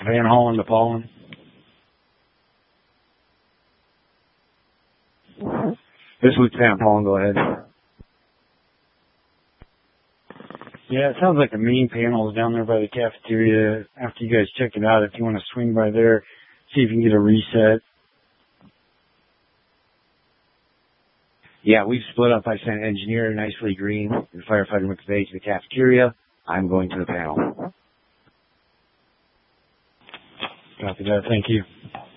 panhauling the pollen. This is Lieutenant Pollen, go ahead. Yeah, it sounds like the main panel is down there by the cafeteria. After you guys check it out, if you want to swing by there, see if you can get a reset. Yeah, we've split up. I sent Engineer Nicely Green and Firefighter McVeigh to the cafeteria. I'm going to the panel. Copy that. Thank you.